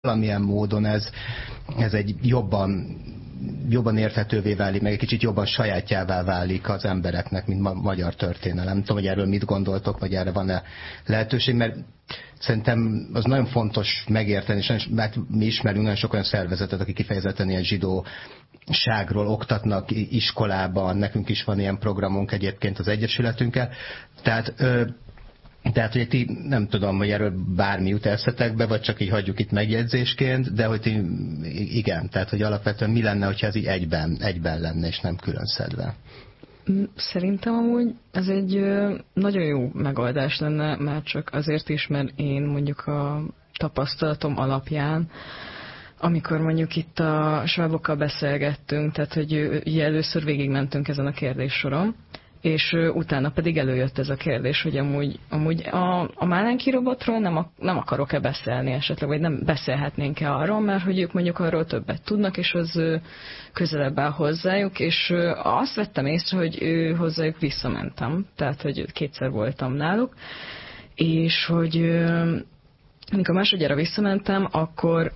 valamilyen módon ez egy jobban érthetővé válik, meg egy kicsit jobban sajátjává válik az embereknek, mint magyar történelem. Nem tudom, hogy erről mit gondoltok, vagy erre van-e lehetőség, mert szerintem az nagyon fontos megérteni, és mert mi ismerünk nagyon sok olyan szervezetet, akik kifejezetten ilyen zsidóságról oktatnak iskolában, nekünk is van ilyen programunk egyébként az Egyesületünkkel. Tehát, hogy ti nem tudom, hogy erről bármi jut eszetekbe, vagy csak így hagyjuk itt megjegyzésként, de hogy igen, tehát, hogy alapvetően mi lenne, hogyha ez így egyben lenne, és nem külön szedve. Szerintem amúgy ez egy nagyon jó megoldás lenne, már csak azért is, mert én mondjuk a tapasztalatom alapján, amikor mondjuk itt a svábokkal beszélgettünk, tehát hogy először végigmentünk ezen a kérdéssoron, és utána pedig előjött ez a kérdés, hogy amúgy a Málenki robotról nem akarok-e beszélni esetleg, vagy nem beszélhetnénk-e arról, mert hogy ők mondjuk arról többet tudnak, és az közelebb áll hozzájuk, és azt vettem észre, hogy hozzájuk visszamentem, tehát hogy kétszer voltam náluk, és hogy amikor másodjára visszamentem, akkor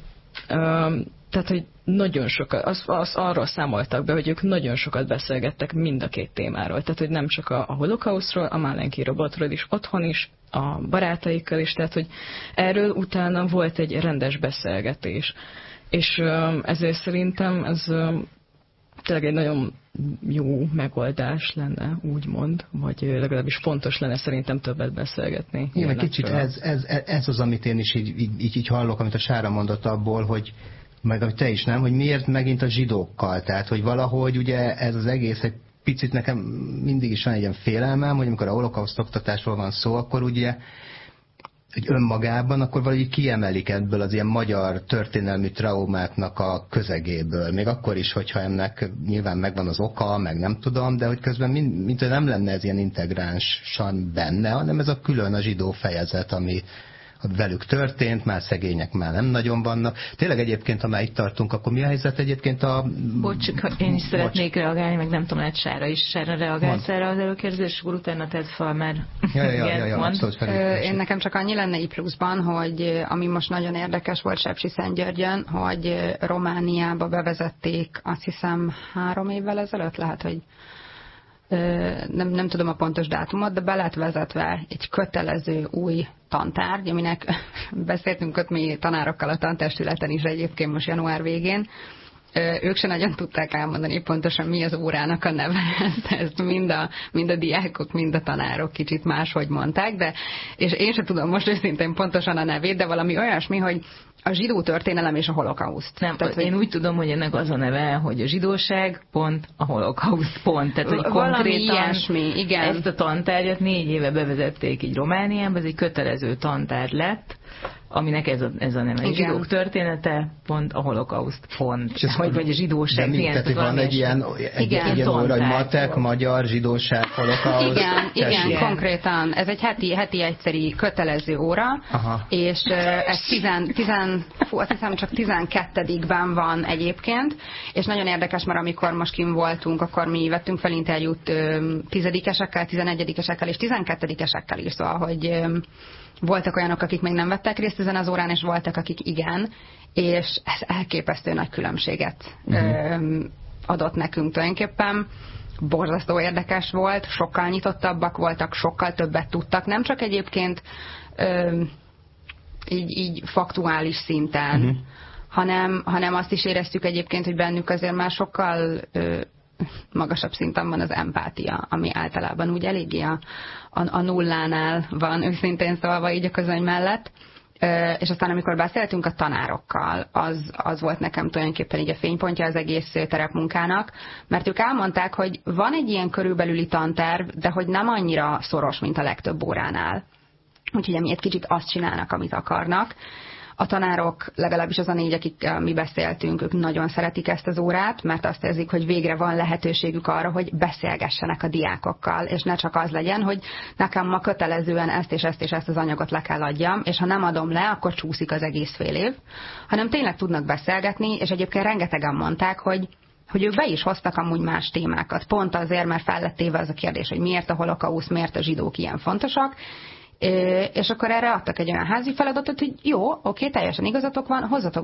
tehát, hogy nagyon sokat, arról számoltak be, hogy ők nagyon sokat beszélgettek mind a két témáról. Tehát, hogy nem csak a holokausztról, a Málenki robotról is, otthon is, a barátaikkal is, tehát, hogy erről utána volt egy rendes beszélgetés. És ezért szerintem ez tényleg egy nagyon jó megoldás lenne, úgymond, vagy legalábbis fontos lenne szerintem többet beszélgetni. Igen, egy kicsit ez az, amit én is így hallok, amit a Sára mondott abból, hogy meg amit te is, nem? Hogy miért megint a zsidókkal? Tehát, hogy valahogy ugye ez az egész egy picit nekem mindig is van egy ilyen félelmem, hogy amikor a holokauszt oktatásról van szó, akkor ugye hogy önmagában, akkor valahogy kiemelik ebből az ilyen magyar történelmi traumáknak a közegéből. Még akkor is, hogyha ennek nyilván megvan az oka, meg nem tudom, de hogy közben mint nem lenne ez ilyen integránsan benne, hanem ez a külön a zsidó fejezet, ami velük történt, már szegények már nem nagyon vannak. Tényleg egyébként, ha már itt tartunk, akkor mi a helyzet egyébként Bocs, én is szeretnék reagálni, meg nem tudom, lehet Sára is. Sára reagálsz erre az előkérdezés, akkor utána tedd fel, mert én nekem csak annyi lenne így pluszban, hogy ami most nagyon érdekes volt Sepsiszentgyörgyön, hogy Romániába bevezették, azt hiszem 3 évvel ezelőtt, lehet, hogy nem tudom a pontos dátumot, de be lett vezetve egy kötelező új tantárgy, aminek beszéltünk ott mi tanárokkal a tantestületen is egyébként most január végén. Ők se nagyon tudták elmondani pontosan mi az órának a neve. Ezt mind a diákok, mind a tanárok kicsit máshogy mondták, és én se tudom most őszintén pontosan a nevét, de valami olyasmi, hogy a zsidó történelem és a holokauszt. Nem, tehát, én úgy tudom, hogy ennek az a neve, hogy a zsidóság pont, a holokauszt pont. Tehát, hogy konkrétan ilyesmi, igen. Ezt a tantárgyat 4 éve bevezették így Romániában, ez egy kötelező tantárgy lett, aminek ez a neve. A zsidók története, pont a holokauszt, pont. Vagy a zsidóság. Tehát van egy ilyen óra, hogy matek, magyar, zsidóság, holokauszt. Igen, konkrétan. Ez egy heti egyszeri kötelező óra, és ez azt hiszem csak 12-ben van egyébként, és nagyon érdekes, mert amikor most kim voltunk, akkor mi vettünk fel interjút 10-esekkel, 11-esekkel és 12-esekkel is, szóval, hogy voltak olyanok, akik még nem vettek részt ezen az órán, és voltak, akik igen, és ez elképesztő nagy különbséget adott nekünk tulajdonképpen. Borzasztó érdekes volt, sokkal nyitottabbak voltak, sokkal többet tudtak, nem csak egyébként így faktuális szinten, hanem azt is éreztük egyébként, hogy bennük azért már sokkal magasabb szinten van az empátia, ami általában úgy eléggé a nullánál van, őszintén szólva így a közöny mellett. És aztán amikor beszéltünk a tanárokkal, az volt nekem tulajdonképpen így a fénypontja az egész terepmunkának, mert ők elmondták, hogy van egy ilyen körülbelüli tanterv, de hogy nem annyira szoros, mint a legtöbb óránál. Úgyhogy emiatt kicsit azt csinálnak, amit akarnak. A tanárok, legalábbis az a 4, akik mi beszéltünk, ők nagyon szeretik ezt az órát, mert azt érzik, hogy végre van lehetőségük arra, hogy beszélgessenek a diákokkal, és ne csak az legyen, hogy nekem ma kötelezően ezt és ezt és ezt az anyagot le kell adjam, és ha nem adom le, akkor csúszik az egész fél év, hanem tényleg tudnak beszélgetni, és egyébként rengetegen mondták, hogy ők be is hoztak amúgy más témákat. Pont azért, mert fel lett téve az a kérdés, hogy miért a holokauszt, miért a zsidók ilyen fontosak, és akkor erre adtak egy olyan házi feladatot, hogy jó, oké, teljesen igazatok van, hozzatok